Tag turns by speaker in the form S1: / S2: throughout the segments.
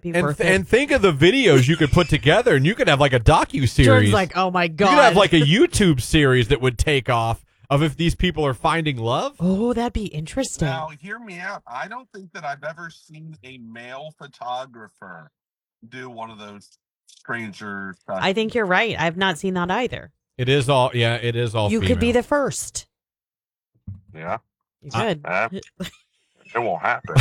S1: be worth it.
S2: And think of the videos you could put together, and you could have like a docu-series.
S1: Jordan's like, oh my God.
S2: You could have like a YouTube series that would take off of if these people are finding love.
S1: Oh, that'd be interesting.
S3: Now, hear me out. I don't think that I've ever seen a male photographer do one of those stranger stuff.
S1: I think you're right. I've not seen that either.
S2: It is all
S1: You could be
S2: female.
S1: the first.
S3: Yeah.
S1: You could.
S3: It won't happen.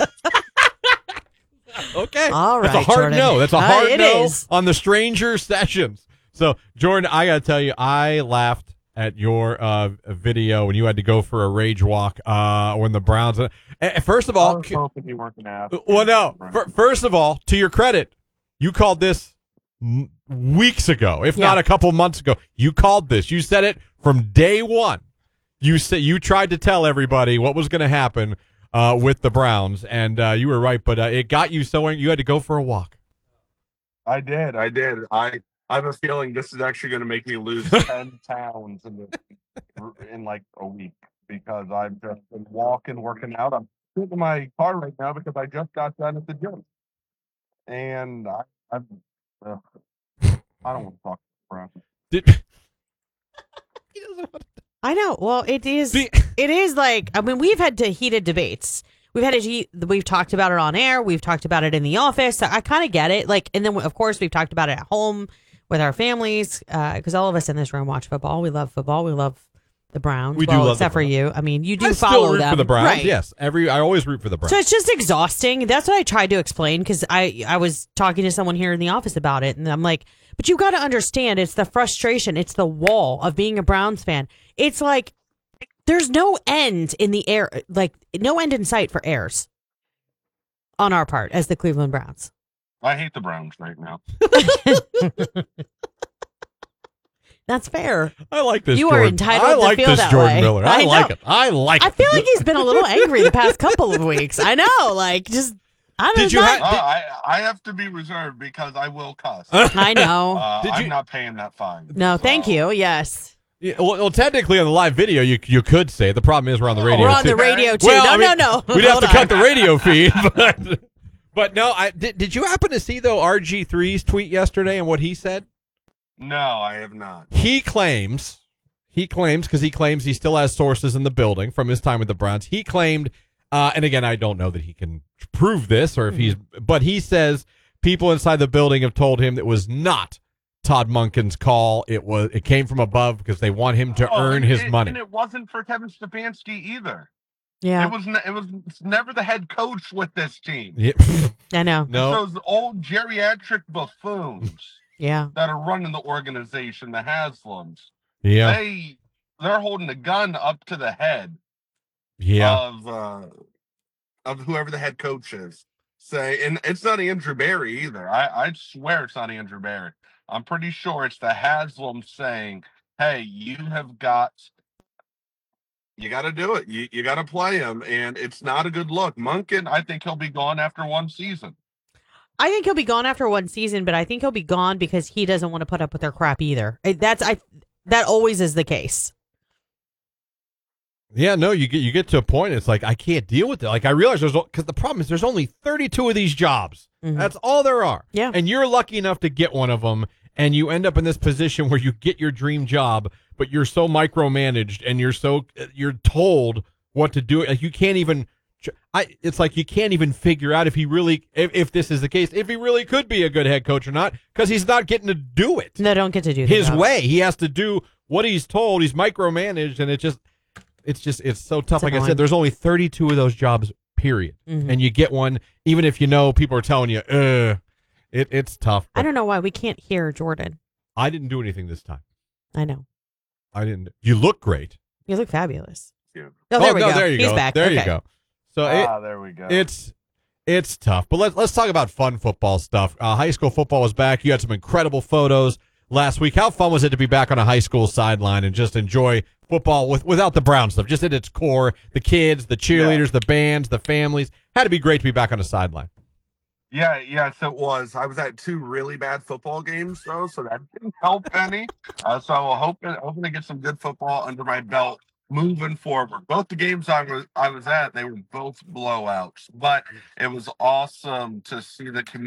S2: Okay.
S1: All right,
S2: That's a hard
S1: Jordan.
S2: no. That's a hard
S1: it
S2: no
S1: is.
S2: on the stranger sessions. So, Jordan, I got to tell you, I laughed at your video when you had to go for a rage walk when the Browns. First of
S3: I
S2: all,
S3: was hoping you weren't going to ask.
S2: well, no. First of all, to your credit, you called this weeks ago, if not a couple months ago. You called this. You said it from day one. You tried to tell everybody what was going to happen with the Browns, and you were right. But it got you so you had to go for a walk.
S3: I did. I have a feeling this is actually going to make me lose 10 pounds in like a week because I've just been working out. I'm sitting in my car right now because I just got done at the gym, and I don't want to talk about it.
S1: I know. Well, it is. It is like, I mean, we've had heated debates. We've talked about it on air. We've talked about it in the office. So I kind of get it. Like, and then of course we've talked about it at home with our families because all of us in this room watch football. We love football. We love the Browns.
S2: We do love
S1: except for you. I mean, you do
S2: I
S1: follow
S2: still root
S1: them
S2: for the Browns.
S1: right?
S2: Yes, I always root for the Browns.
S1: So it's just exhausting. That's what I tried to explain because I was talking to someone here in the office about it, and I'm like, but you got to understand, it's the frustration. It's the wall of being a Browns fan. It's like there's no end in the air, like no end in sight for errors on our part as the Cleveland Browns.
S3: I hate the Browns right now.
S1: That's fair.
S2: I like this.
S1: You
S2: Jordan.
S1: are entitled
S2: I
S1: to
S2: like
S1: feel
S2: this
S1: that
S2: Jordan
S1: way.
S2: Miller. I like it. I like it.
S1: I feel like he's been a little angry the past couple of weeks. I know, like just I don't
S2: Did
S1: know.
S2: you
S3: I have to be reserved because I will cuss.
S1: I know.
S3: I'm not paying that fine.
S1: No, thank you. Yes.
S2: Yeah, well, technically on the live video, you could say. The problem is we're on the radio.
S1: We're on
S2: too.
S1: the radio too.
S2: Well,
S1: No.
S2: We'd have
S1: Hold
S2: to
S1: on.
S2: cut the radio feed, but no. Did you happen to see though RG3's tweet yesterday and what he said?
S3: No, I have not.
S2: He claims because he claims he still has sources in the building from his time with the Browns. He claimed, and again, I don't know that he can prove this or if but he says people inside the building have told him it was not Todd Monken's call. It came from above because they want him to earn his money.
S3: And it wasn't for Kevin Stefanski either.
S1: Yeah.
S3: It was never the head coach with this team.
S2: Yeah.
S1: I know.
S2: No.
S3: It's those old geriatric buffoons
S1: Yeah.
S3: that are running the organization, the Haslams.
S2: Yeah.
S3: They're holding a gun up to the head of whoever the head coach is. And it's not Andrew Barry either. I swear it's not Andrew Barry. I'm pretty sure it's the Haslam saying, hey, you got to do it. You got to play him. And it's not a good look. Monken, I think he'll be gone after one season.
S1: I think he'll be gone after one season, but I think he'll be gone because he doesn't want to put up with their crap either. That always is the case.
S2: Yeah, no, you get to a point. It's like I can't deal with it. Like I realize because the problem is there's only 32 of these jobs.
S1: Mm-hmm.
S2: That's all there are.
S1: Yeah,
S2: and you're lucky enough to get one of them, and you end up in this position where you get your dream job, but you're so micromanaged and you're told what to do. Like you can't even. It's like you can't even figure out if this is the case, if he really could be a good head coach or not, because he's not getting to do it.
S1: No, don't get to do
S2: his way. He has to do what he's told. He's micromanaged, and it's so tough. Like I said, there's only 32 of those jobs, period. Mm-hmm. And you get one, even if you know people are telling you, it's tough.
S1: I don't know why we can't hear Jordan.
S2: I didn't do anything this time.
S1: I know.
S2: I didn't. You look great.
S1: You look fabulous.
S3: Yeah.
S1: Oh, there we go.
S2: There you
S1: He's
S2: go.
S1: back.
S2: There you go. So
S3: there we go.
S2: It's tough, but let's talk about fun football stuff. High school football was back. You had some incredible photos last week. How fun was it to be back on a high school sideline and just enjoy football without the Brown stuff, just at its core, the kids, the cheerleaders, the bands, the families? Had to be great to be back on a sideline.
S3: Yeah, so it was. I was at 2 really bad football games, though, so that didn't help any. So I'm hoping to get some good football under my belt moving forward. Both the games I was at, they were both blowouts, but it was awesome to see the community